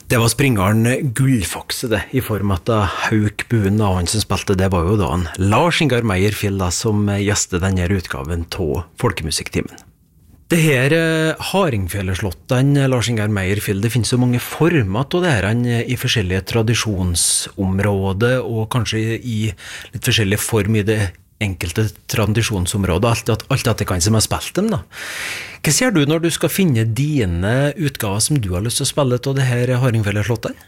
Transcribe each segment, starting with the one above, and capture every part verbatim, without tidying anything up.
Det var springeren Gullfokse det, i form av at Hauk Buen, da, han som spilte, det var jo da en Lars Ingar Meierfjell da, som gjeste denne utgaven av Folkemusikktimen. Det her Hardingfjellerslottene, Lars Ingar Meierfjell, det finnes jo mange former av det her i forskjellige tradisjonsområder, og kanskje i litt forskjellige form i det enkelte tradisjonsområder, alt, alt, alt at det kan som har spilt dem da. Hva ser du når du skal finne dine utgaver som du har lyst til å spille til det her Hardingfjellerslottene?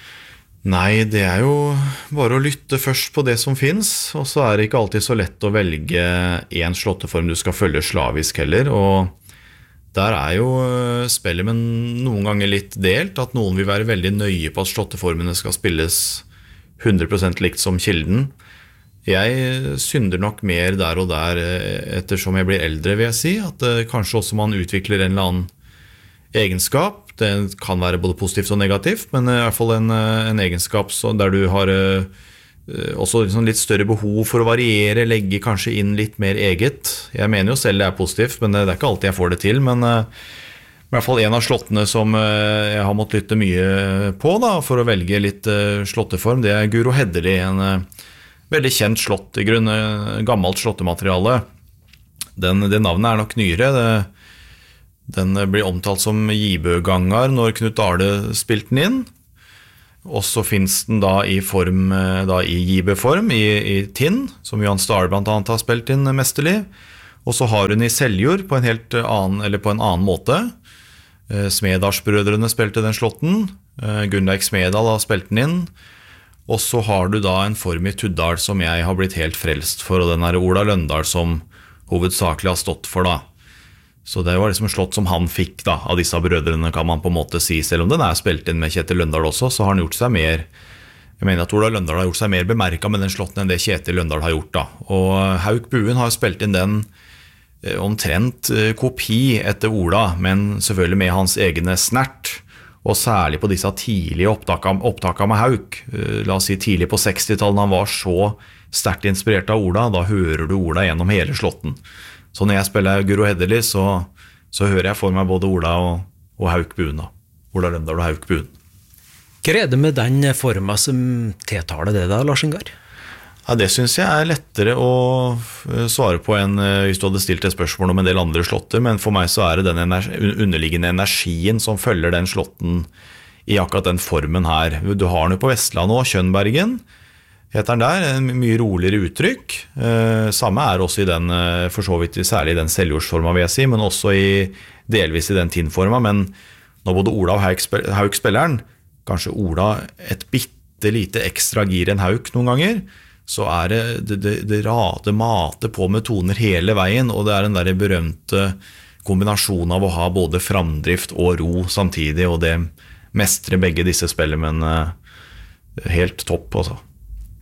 Nei, det er jo bare å lytte først på det som finnes, og så er det ikke alltid så lett å velge en slåtteform du skal følge slavisk heller, og der er jo spillet men noen ganger litt delt, at noen vil være veldig nøye på at slåtteformene skal spilles hundre prosent likt som kilden. Jeg synder nok mer der og der ettersom jeg blir eldre, vil jeg si, at kanskje også man utvikler en eller annen egenskap. Det kan være både positivt og negativt, men i hvert fall en, en egenskap der du har også liksom litt større behov for å variere, legge kanskje inn litt mer eget. Jeg mener jo selv det er positivt, men det er ikke alltid jeg får det til, men i hvert fall en av slottene som jeg har måttet lytte mye på da, for å velge litt slåtteform, det er Guro Hedderli, en veldig kjent slott, i grunn gammelt slottemateriale. Den, det navnet er nok nyere. Det, den blir omtalt som Gibøgangar når Knut Arle spilte den inn. Og så finnes den da i form, da i Gibøform, i, i Tinn, som Johan Stahl blant annet har spilt inn mesterlig. Og så har hun i Seljord på en helt annen, eller på en annen måte. Smedalsbrødrene spilte den slotten. Gunnleik Smedal har spilt den inn. Og så har du da en form i Tuddal som jeg har blitt helt frelst for, og den er Ola Løndal som hovedsakelig har stått for da. Så det var liksom en slott som han fikk da, av disse brødrene kan man på en måte si, selv om den er spilt inn med Kjetil Løndal også, så har han gjort seg mer, jeg mener at Ola Løndal har gjort seg mer bemerket med den slotten enn det Kjetil Løndal har gjort da. Og Hauk Buen har spilt inn den omtrent kopi etter Ola, men selvfølgelig med hans egne snert, og særlig på disse tidlige opptakene opptaka med Hauk, la oss si tidlig på sekstitallet, han var så sterkt inspirert av Ola, da hører du Ola gjennom hele slotten. Så når jeg spiller Guro Hedderli, så, så hører jeg for meg både Ola og, og Hauk Buen da. Ola Løndal og Hauk Buen. Hva er det med den formen som tiltaler det da, Lars Ingar? Ja, det synes jeg er lettere å svare på enn hvis du hadde stilt et spørsmål om en del andre slotter, men for meg så er det den energi, underliggende energien som følger den slotten i akkurat den formen her. Du har den jo på Vestlandet og Kjønbergen, heter den der, en mye roligere uttrykk. Samme er også i den, for så vidt særlig i den Seljordsforma vil jeg si, men også i, delvis i den Tinn-forma, men når både Ola og Hauk, spil, Hauk spiller den, kanskje Ola et bitte lite ekstra gir enn Hauk noen ganger, så er det, det, det, det rate mate på med toner hele veien, og det er den der berømte kombinasjonen av å ha både framdrift og ro samtidig, og det mestrer begge disse spillene, men helt topp også.